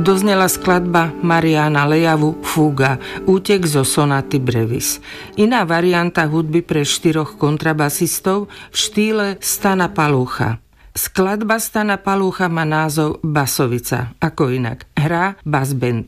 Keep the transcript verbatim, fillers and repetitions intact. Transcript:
odoznela skladba Mariana Lejavu Fuga, útek zo sonaty Brevis. Iná varianta hudby pre štyroch kontrabasistov v štýle Stana Palúcha. Skladba Stana Palúcha má názov Basovica, ako inak hrá bass band.